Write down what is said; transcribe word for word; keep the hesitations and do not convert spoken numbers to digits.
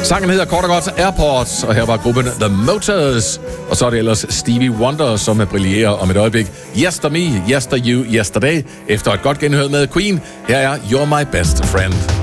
Sangen hedder kort og godt Airports, og her var gruppen The Motors. Og så er det ellers Stevie Wonder, som brillerer om et øjeblik. Yester Me, Yester You, Yesterday. Efter et godt genhør med Queen, her er You're My Best Friend.